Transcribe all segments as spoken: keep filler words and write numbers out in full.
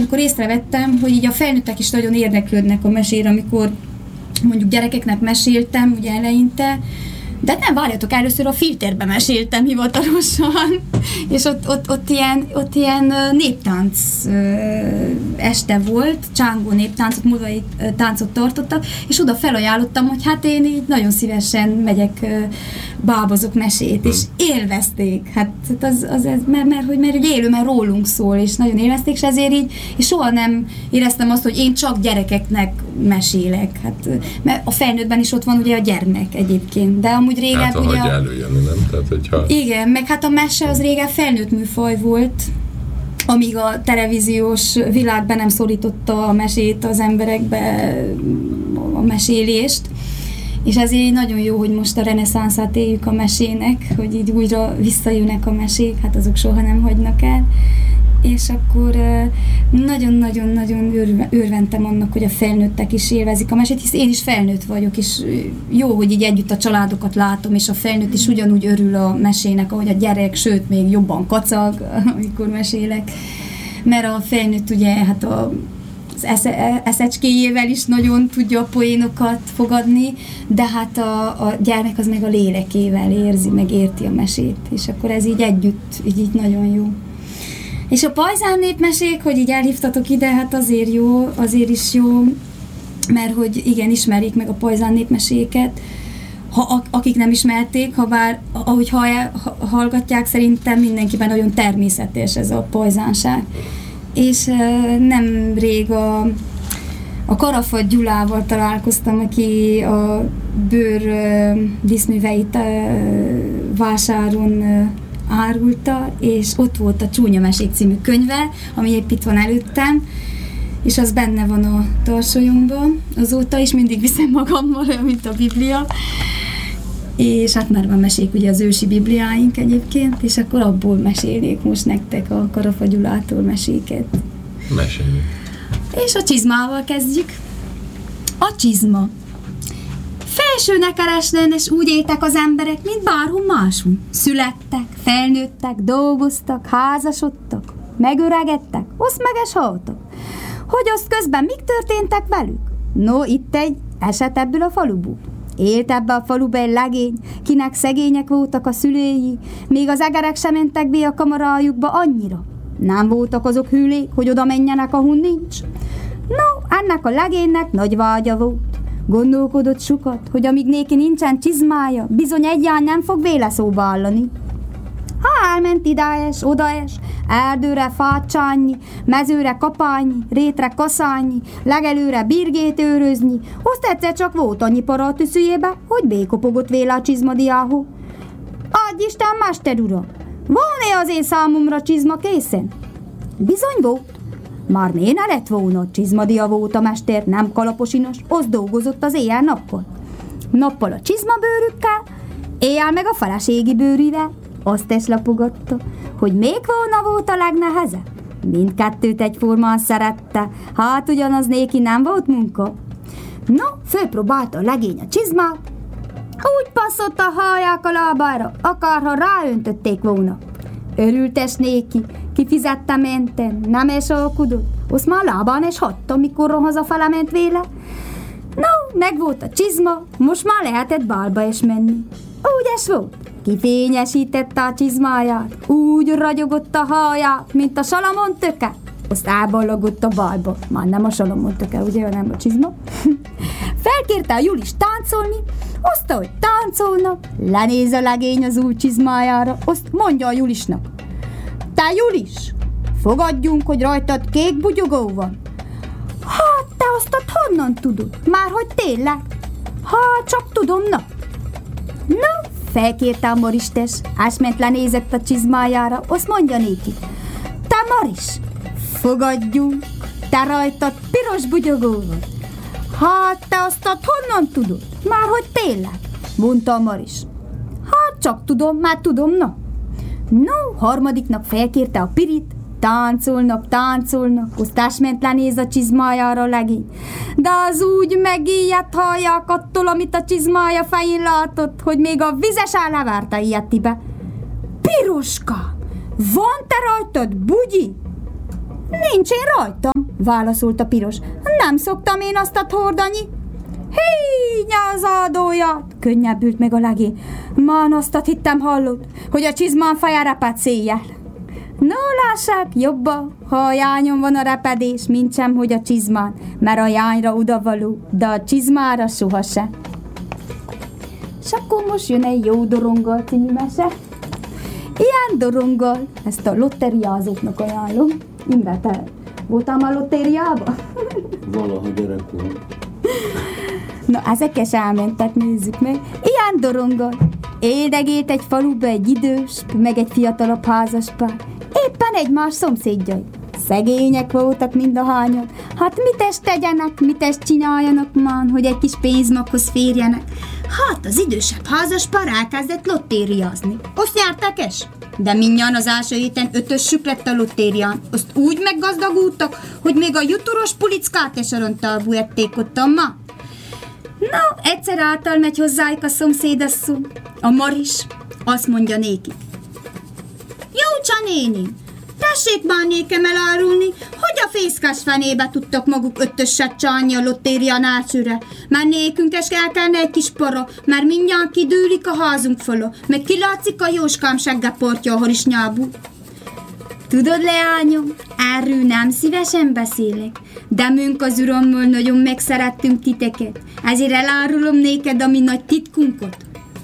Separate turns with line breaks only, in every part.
amikor észrevettem, hogy így a felnőttek is nagyon érdeklődnek a mesére, amikor mondjuk gyerekeknek meséltem, ugye eleinte, de nem, várjatok, először a Filterbe meséltem hivatalosan, és ott, ott, ott, ilyen, ott ilyen néptánc este volt, csángó néptáncot, mudai táncot tartottak, és oda felajánlottam, hogy hát én így nagyon szívesen megyek, bábozok mesét, és élvezték, hát az, az, az mert, mert, hogy, mert hogy élő, mert rólunk szól, és nagyon élvezték, és ezért így, és soha nem éreztem azt, hogy én csak gyerekeknek mesélek, hát, mert a felnőttben is ott van ugye a gyermek egyébként, de amúgy régen
hát,
ugye...
Hát, előjönni, nem? Tehát, hogyha...
Igen, meg hát a mese az régen felnőtt műfaj volt, amíg a televíziós világ be nem szorította a mesét az emberekbe, a mesélést, és ezért nagyon jó, hogy most a reneszánszát éljük a mesének, hogy így újra visszajönnek a mesék, hát azok soha nem hagynak el, és akkor nagyon-nagyon-nagyon örventem annak, hogy a felnőttek is élvezik a mesét, hisz én is felnőtt vagyok, és jó, hogy így együtt a családokat látom, és a felnőtt is ugyanúgy örül a mesének, ahogy a gyerek, sőt, még jobban kacag, amikor mesélek, mert a felnőtt ugye, hát a az esze, eszecskéjével is nagyon tudja a poénokat fogadni, de hát a, a gyermek az meg a lélekével érzi, meg érti a mesét, és akkor ez így együtt, így, így nagyon jó. És a pajzán népmesék, hogy így elhívtatok ide, hát azért jó, azért is jó, mert hogy igen, ismerjék meg a pajzán népmeséket, ha, akik nem ismerték, ha bár, ahogy ha, ha, hallgatják, szerintem mindenkiben nagyon természetes ez a pajzánság. És uh, nemrég a, a Karafat Gyulával találkoztam, aki a bőr uh, díszműveit uh, vásáron uh, árulta, és ott volt a Csúnya Mesék című könyve, ami épp itt van előttem, és az benne van a tarsolyomban azóta is, mindig viszem magammal, mint a Biblia. És hát már van mesék, ugye az ősi bibliáink egyébként, és akkor abból mesélnék most nektek a Karafa Gyulától meséket.
Mesélni.
És a csizmával kezdjük. A csizma. Felsőnek kereslen, és úgy éltek az emberek, mint bárhol máshol. Születtek, felnőttek, dolgoztak, házasodtak, megöregedtek, osz meg és haltak. Hogy azt közben mik történtek velük? No, itt egy eset ebből a faluból. Élt ebbe a faluba egy legény, kinek szegények voltak a szülői, még az egerek sem mentek be a kamarájukba annyira. Nem voltak azok hülék, hogy oda menjenek, ahol nincs. No, ennek a legénynek nagy vágya volt. Gondolkodott sokat, hogy amíg néki nincsen csizmája, bizony egyáltalán nem fog véle szóba állani. Ha elment idáes, odaes, erdőre fácsányi, mezőre kapányi, rétre kaszányi, legelőre birgét őrözni, azt egyszer csak volt annyi para a tüszüjébe, hogy békopogott véle a csizmadiához. Adj Isten, mester uram, van-e az én számomra csizma készen? Bizony volt. Már miért ne lett volna? Csizmadia volt a mester, nem kalaposinos, az dolgozott az éjjel-nappal. Nappal a csizmabőrükkel, éjjel meg a feleségi bőrűvel. Azt is lapogatta, hogy még volna volt a legnehezebb. Mindkettőt egyformán szerette, hát ugyanaz néki nem volt munka. No, fölpróbálta a legény a csizmát, úgy passzott a hallják a lábára, akárha ráöntötték volna. Örültes néki, kifizette menten, nem is alkudott, azt már lábán is hagyta, mikor hazafele ment véle. No, meg volt a csizma, most már lehetett bálba is menni. Úgy es volt. Kifényesítette a csizmáját, úgy ragyogott a haját, mint a Salamon töke. Azt elballagott a bálba. Már nem a Salamon töke, ugye, nem a csizma. Felkérte a Julis táncolni, azt, hogy táncolnak, lenéz a legény az új csizmájára, azt mondja a Julisnak. Te Julis, fogadjunk, hogy rajtad kék bugyogó van. Hát, te azt honnan tudod? Már hogy tényleg? Hát, csak tudom, na. No, felkérte a Moristes, ásment lenézett a csizmájára, azt mondja néki. Te Moris, fogadjunk, te rajtad piros bugyogó van. Hát te azt honnan tudod? Már hogy tényleg? Mondta a Maris. Hát csak tudom, már tudom, na. No, harmadiknak felkérte a Pirit, táncolnak, táncolnak, azt ásment lenéz a csizmájára a legény. De az úgy megijedt hallják attól, amit a csizmája fején látott, hogy még a vizes állevárta ijedtibe. Piroska, van te rajtad bugyi? Nincs én rajtam, válaszolt a piros. Nem szoktam én azt a hordani. Hí, nyázádója, könnyebbült meg a legény. Man azt hittem hallott, hogy a csizmán feje reped széjjel. No, lássák, jobba, ha a jányon van a repedés, mint sem, hogy a csizmán, mert a jányra odavaló, de a csizmára sohasem. És akkor most jön egy jó doronggal című mese. Ilyen doronggal, ezt a lotteriázóknak ajánlom. Imre, te voltál már lottériában?
Valahogy gyerekkorom.
Na, ezekes elmentek, nézzük meg. Ilyen doronggal. Éldegélt egy faluba egy idős, meg egy fiatalabb házaspár. Éppen egymás szomszédjai. Szegények voltak mind a hányan. Hát mites tegyenek, mites csináljanak már, hogy egy kis pénzmaghoz férjenek. Hát az idősebb házaspár elkezdett lottériázni. Azt nyertek-es? De mindjárt az első héten ötössük lett a lottérián. Azt úgy meggazdagultak, hogy még a juturos pulickát és öröntalbú ették ottan ma. Na, egyszer által megy hozzájuk a szomszédasszú, a Maris, azt mondja néki. Jócsa néni, tessék már nékem elárulni, hogy a fészkás fenébe tudtak maguk ötöset csalni a lottérián elsőre, mert nékünk es el kellene egy kis para, mert mindjárt kidőlik a házunk fala, meg kilátszik a jóskám seggeportja a harisnyábú. Tudod, leányom, erről nem szívesen beszélek, de münk az urammal nagyon megszerettünk titeket, ezért elárulom néked a mi nagy titkunkat.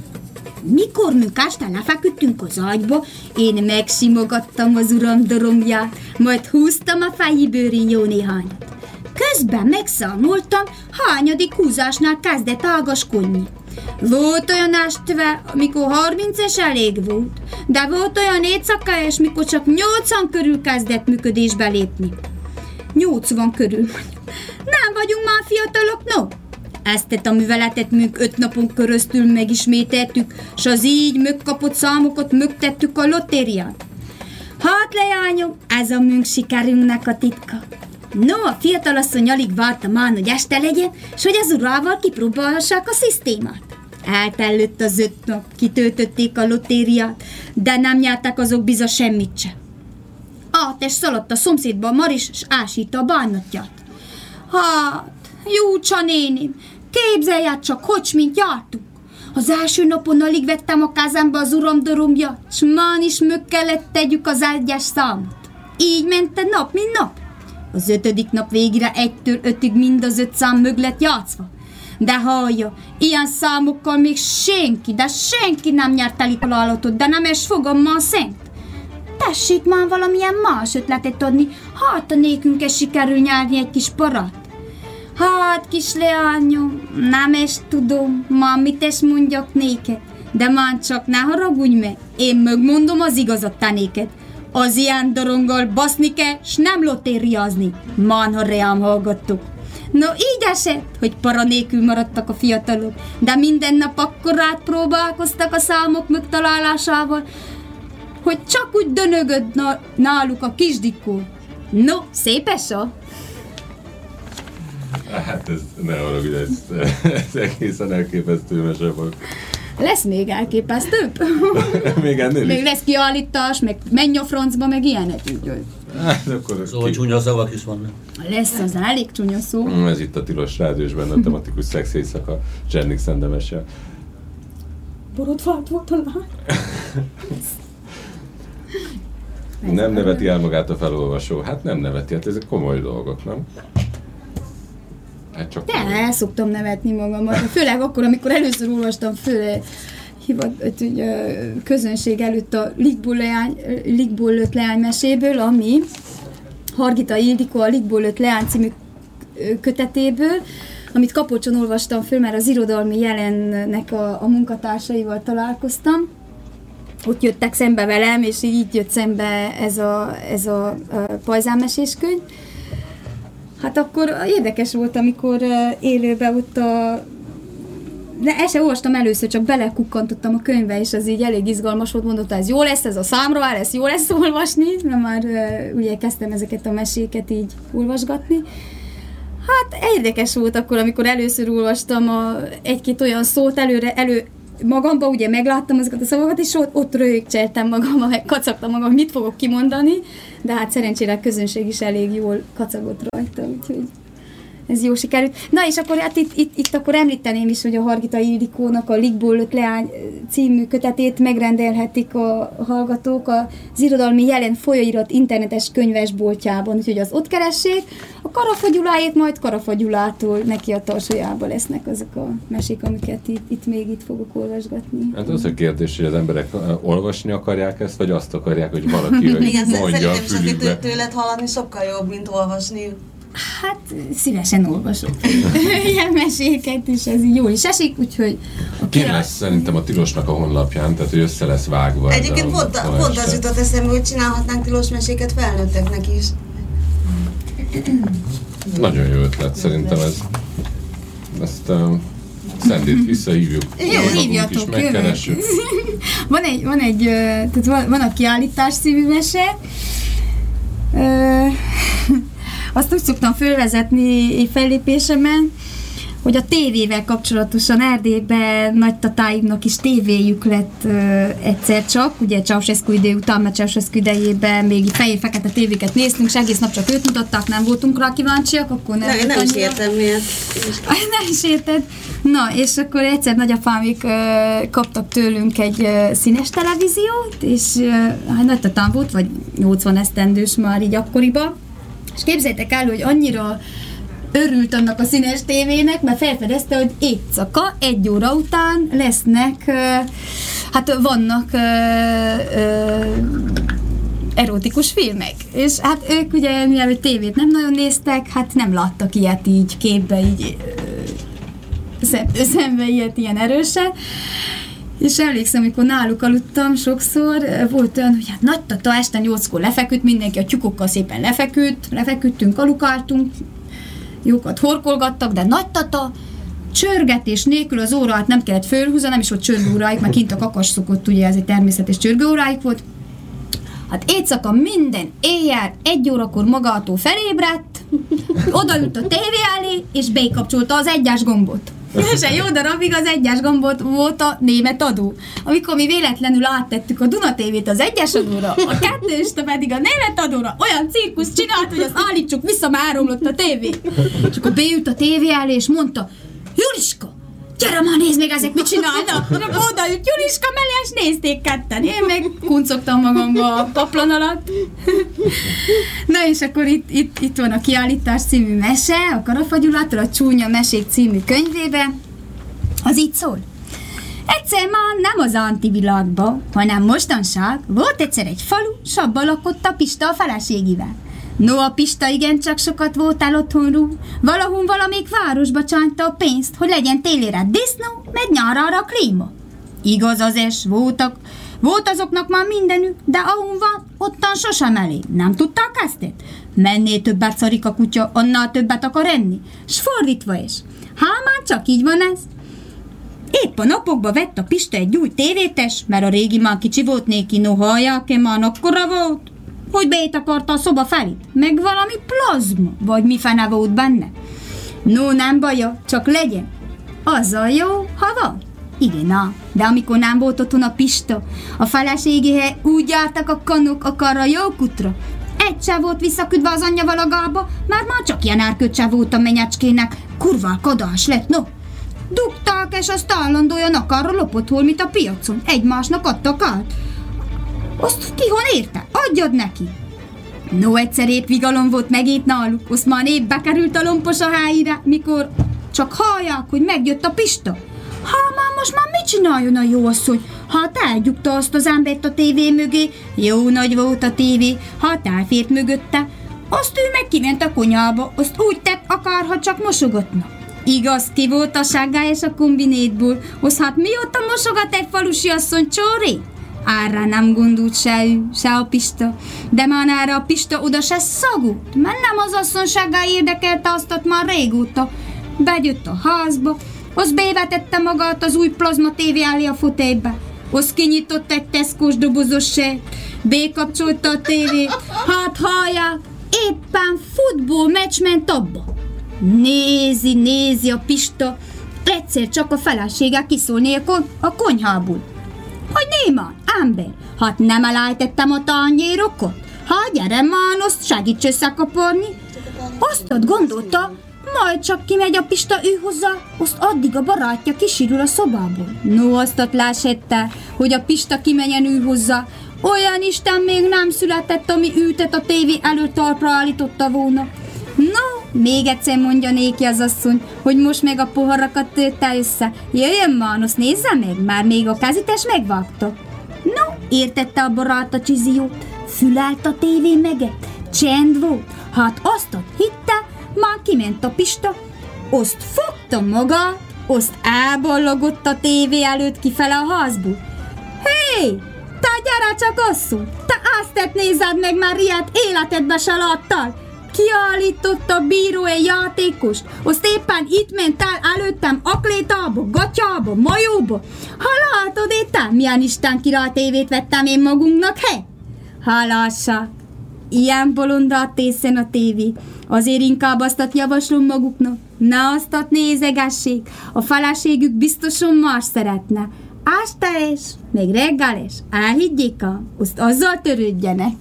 Mikor münk este lefeküdtünk az ágyba, én megsimogattam az uram dorongját, majd húztam a fejibőrén jó néhányat. Közben megszámoltam, hányadik húzásnál kezdett ágaskodni. Volt olyan este, amikor harmincas elég volt, de volt olyan éjszakályos, mikor csak nyolcan körül kezdett működésbe lépni. nyolcvan körül. Nem vagyunk már fiatalok, no? Ezt a műveletet münk öt napon köröztül megismételtük, s az így megkapott számokat mögtettük a lottérián. Hát leányom, ez a münk sikerünknek a titka. No, a fiatalasszony alig várta már, hogy este legyen, s hogy az urával kipróbálhassák a szisztémát. Eltellett az öt nap, kitöltötték a lottériát, de nem nyertek azok biza semmit se. Át és szaladt a szomszédba a Maris, s ásítta a bánatját. Hát, Jócsa néném, képzelj csak, hogy mint jártunk. Az első napon alig vettem a kezembe az uram dorombja, s már is mög kellett tegyük az egyes számot. Így mente nap, mint nap. Az ötödik nap végére egytől ötig mind az öt szám mög lett játszva. De hallja, ilyen számokkal még senki, de senki nem nyert el találatot, de nem es fogom már szent. Tessék már valamilyen más ötletet adni, hát a nékünk es sikerül nyerni egy kis parat. Hát, kis leányom, nem es tudom, már mit es mondjak néked, de már csak ne haragudj meg, én megmondom az igazat te néked. Az ilyen doronggal baszni kell, s nem lottériázni, már ha reám hallgattuk. No, így esett, hogy para nélkül maradtak a fiatalok, de minden nap akkorát próbálkoztak a számok megtalálásával, hogy csak úgy dönögöd náluk a kisdikó. No, szép esa?
Hát ez ne haragudj, ez, ez egészen elképesztő mese volt.
Lesz még elképesztőbb?
Még ennél
Még
is?
lesz kiállítás, meg menj a francba, meg ilyenek, úgyhogy.
Hát akkor...
Szóval
ki...
csúnya szavak is vannak.
Lesz az elég csúnya szó.
Ez itt a Tilos Rádiós, benne a tematikus szex éjszaka, Jennik Szendemese.
Borodvált volt a lány.
Nem neveti el magát a felolvasó. Hát nem neveti, hát ezek komoly dolgok, nem? Hát csak
De el szoktam nevetni magamat, főleg akkor, amikor először olvastam föl hivat, közönség előtt a Ligból leány, Ligból lőtt leány meséből, ami Hargita Ildikó a Ligból lőtt leány című kötetéből, amit Kapocson olvastam föl, mert az irodalmi jelennek a, a munkatársaival találkoztam. Ott jöttek szembe velem, és így jött szembe ez a, ez a, a pajzánmesés könyv. Hát akkor érdekes volt, amikor élőben ott a... De ezt sem olvastam először, csak belekukkantottam a könyvbe, és az így elég izgalmas volt, mondott, ez jó lesz, ez a számra áll, ez jó lesz olvasni, mert már ugye kezdtem ezeket a meséket így olvasgatni. Hát érdekes volt akkor, amikor először olvastam a, egy-két olyan szót, előre, elő magamba ugye megláttam azokat a szavakat, és ott, ott röhögcseltem magamba, meg kacagtam magam, mit fogok kimondani, de hát szerencsére a közönség is elég jól kacagott rajta, úgyhogy ez jó sikerült. Na és akkor hát itt, itt, itt akkor említeném is, hogy a Hargita Ildikónak a Likból öt leány című kötetét megrendelhetik a hallgatók az Irodalmi Jelen folyóirat internetes könyvesboltjában, úgyhogy az ott keressék. A Karafa Gyuláét majd Karafa Gyulától neki a tarsójába lesznek azok a mesék, amiket itt, itt még itt fogok olvasgatni.
Hát az a kérdés, hogy az emberek olvasni akarják ezt, vagy azt akarják, hogy valaki mondja a fülükbe.
Tőled hallani sokkal jobb, mint olvasni.
Hát szívesen olvasok ilyen meséket, és ez így jól is esik, úgyhogy...
Ki lesz szerintem a Tilosnak a honlapján, tehát hogy össze lesz vágva.
Egyébként pont, a, pont az jutott eszembe, hogy csinálhatnánk tilos meséket felnőtteknek is.
Nagyon jó ötlet, szerintem ez. Ezt um, Szendét visszahívjuk.
Jó, hívjatok,
is megkeressük.
van egy, van egy, tehát van, van a Kiállítás című mese. Azt úgy szoktam fölvezetni fellépésemen, hogy a tévével kapcsolatosan Erdélyben nagytatáimnak is tévéjük lett ö, egyszer csak, ugye Ceausescu idő után, mert Ceausescu idejében még fehér-fekete tévéket néztünk, és egész nap csak őt mutatták, nem voltunk rá kíváncsiak, akkor nem.
Ne, nem is értem miért.
Nem is érted. Na, és akkor egyszer nagyapámik ö, kaptak tőlünk egy ö, színes televíziót, és ö, hát nagytatám volt, vagy nyolcvan esztendős már így akkoriban, és képzeljétek el, hogy annyira örült annak a színes tévének, mert felfedezte, hogy éjszaka, egy óra után lesznek, hát vannak erotikus filmek. És hát ők ugye, mivel tévét nem nagyon néztek, hát nem láttak ilyet így képbe, így szembe ilyet ilyen erősen. És emlékszem, amikor náluk aludtam sokszor, volt olyan, hogy hát nagytata este nyolckor lefeküdt, mindenki a tyúkokkal szépen lefeküdt, lefeküdtünk, alukáltunk, jókat horkolgattak, de nagytata csörgetés nélkül az órát nem kellett fölhúzni, nem is volt csörgőórájuk, mert kint a kakas szokott, ugye ez egy természetes csörgőórájuk volt. Hát éjszaka minden éjjel egy órakor magától felébredt, odaült a tévé elé, és bekapcsolta az egyes gombot. És egy jó darabig az egyes gombot volt a német adó. Amikor mi véletlenül áttettük a Duna tévét az egyes adóra, a kettőst pedig a német adóra, olyan cirkusz csinált, hogy azt állítsuk vissza, már áramlott a tévé. És akkor beült a tévé elé, és mondta, Juliska, gyere már, nézd még ezek mit csinálnak! Odaült Juliska mellé, és nézték ketten. Én meg kuncogtam magamba a paplan alatt. Na és akkor itt, itt, itt van a Kiállítás című mese, a Karafa Gyulától, a Csúnya mesék című könyvében. Az így szól. Egyszer már nem az antivilágban, hanem mostanság volt egyszer egy falu, s abban lakott a Pista a feleségével. No, a Pista igencsak sokat voltál otthonról, valahol valamelyik városba csánta a pénzt, hogy legyen télére disznó, meg nyárára a klíma. Igaz az es, voltak, volt azoknak már mindenük, de ahol van, ottan sosem elég. Nem tudták ezt? Menné többet szarik a kutya, annál többet akar enni. S fordítva is. Há, már csak így van ez. Épp a napokban vett a Pista egy új tévétes, mert a régi már kicsi volt néki, no hallják-e, már akkora volt, hogy bét akarta a szoba felét, meg valami plazma, vagy mi fene volt benne. No, nem baja, csak legyen. Azzal jó, ha van. Igen, ám, de amikor nem volt otthon a Pista, a feleségéhez úgy jártak a kanok akarra jó kutra. Egy se volt visszaküldve az anyja valagába, már már csak ilyen árköt se volt a menyecskének. Kurválkodás lett, no. Dugták, és azt állandóan akarra lopott holmit a piacon. Egymásnak adtak át. Azt ki hol érte? Adjad neki! No, egyszer épp vigalom volt megint náluk, azt már épp bekerült a lompos a helyére, mikor csak hallják, hogy megjött a Pista. Há, már most már mit csináljon a jó asszony? Hát elgyugta azt az embert a tévé mögé, jó nagy volt a tévé, hát elfért mögötte, azt ő meg kiment a konyhába, azt úgy tett, akárha csak mosogatna. Igaz, ki volt a sággályos a kombinétból, az hát mióta mosogat egy falusi asszony csóré? Arra nem gondolt se ő, se a Pista, de már erre a Pista oda se szagult, mert nem az asszonysággal érdekelte azt már régóta. Begyött a házba, az bevetette magát az új plazma tévé elé a fotélybe, az kinyitott egy Tesco-s dobozos sejt, bekapcsolta a tévét, hát hallják, éppen futball meccs ment abba. Nézi, nézi a Pista, Egyszer csak a felesége kiszólné a, kon- a konyhából. Hogy néma, ember, hát nem elájtettem a tányérokot? Hát gyere már, azt segíts összekaparni. Azt ott gondolta, majd csak kimegy a Pista ő hozzá, azt addig a barátja kisírul a szobából. No, azt ott lássette, hogy a Pista kimenjen ő hozzá. Olyan Isten még nem született, ami őtet a tévé előtt talpra állította volna. No, még egyszer mondja néki az asszony, hogy most meg a poharakat törte össze. Jöjjön már, azt nézze meg, már még a kezítés megvágta. No, értette a barát a csiziót. Fülelt a tévé meget, csend volt. Hát azt ott hitte, már kiment a Pista, azt fogta magát, azt elballagott a tévé előtt kifele a házból. Hé, te gyere csak asszony, te azt nézed meg, már ilyet életedbe se láttál. Kiállított a bíró egy játékost, azt éppen itt ment el előttem aklétába, gatyába, majóba. Ha látod éppen, milyen Isten király tévét vettem én magunknak, he? Ha lássák, ilyen bolondát tészen a tévé. Azért inkább azt javaslom maguknak, ne azt nézegessék, a feleségük biztosan más szeretne. Este és, még reggel és, elhiggyék ám, azt azzal törődjenek.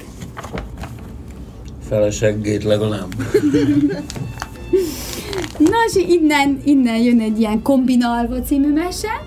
Feleseggét legalább.
Na, és innen, innen jön egy ilyen Kombinálva című mese.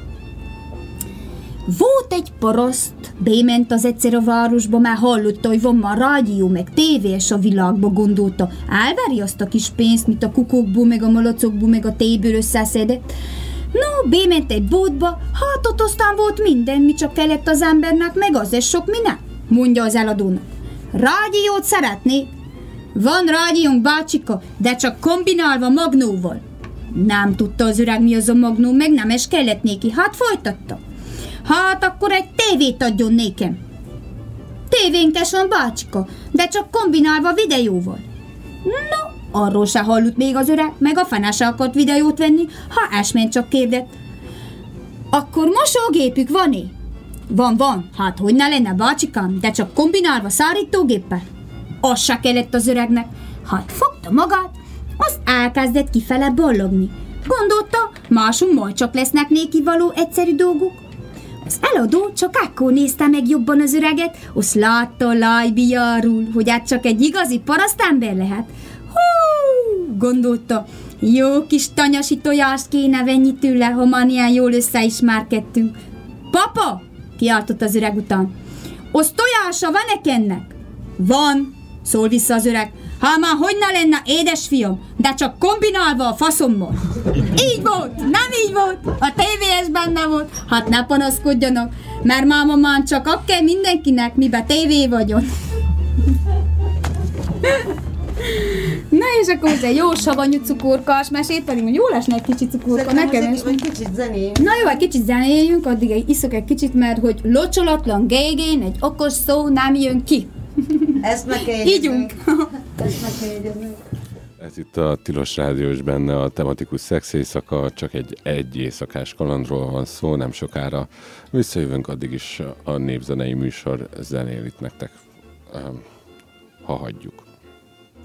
Volt egy paraszt, bément az egyszer a városba, már hallotta, hogy van már rádió, meg tévés a világba, gondolta. Elveri azt a kis pénzt, mint a kukokból, meg a malacokból, meg a téből összeszedett. No, bément egy boltba, hát ott aztán volt minden, mi csak kellett az embernek, meg az és sok minden, mondja az eladónak. Rádiót szeretnék? Van rádiónk, bácsika, de csak kombinálva magnóval. Nem tudta az öreg, mi az a magnó, meg nem is kellett néki, hát folytatta. Hát akkor egy tévét adjon nékem. Tévénkes van, bácsika, de csak kombinálva videóval. No, arról se hallut még az öreg, meg a fene se akart videót venni, ha esményt csak kérdett. Akkor mosógépük van-e? Van, van, hát hogy ne lenne, bácsikám, de csak kombinálva szárítógéppel. Az se kellett az öregnek. Hát fogta magát, az elkezdett kifele ballogni. Gondolta, máson majd csak lesznek néki való egyszerű dolgok. Az eladó csak ekkor nézte meg jobban az öreget, azt látta a lájbijáról, hogy hát csak egy igazi parasztember lehet. Hú, gondolta, jó kis tanyasi tojást kéne venni tőle, ha már ilyen jól összeismerkedtünk. Papa, kiáltott az öreg után, az tojása van-e ennek? Van, szól vissza az öreg. Hát már hogy ne lenne, édesfiam, de csak kombinálva a faszommal. Így volt, nem így volt, a tévés benne volt. Hát ne panaszkodjanak, mert máma már csak ak kell mindenkinek, mibe tévé vagyon. Na és akkor ez egy jó savanyú cukorkás mesét, pedig hogy jól esne egy kicsit cukorka, nekem is.
Egy kicsit zenéljünk.
Na jó, egy kicsit zenéljünk, addig egy iszok egy kicsit, mert hogy locsolatlan gégén egy okos szó nem jön ki.
Ezt meg kell jegyeznünk.
Ígyunk.
Ezt meg kell jegyeznünk.
Ez itt a Tilos Rádió, és benne a tematikus szex éjszaka, csak egy egy éjszakás kalandról van szó, nem sokára visszajövünk, addig is a népzenei műsor zenél itt nektek, ha hagyjuk.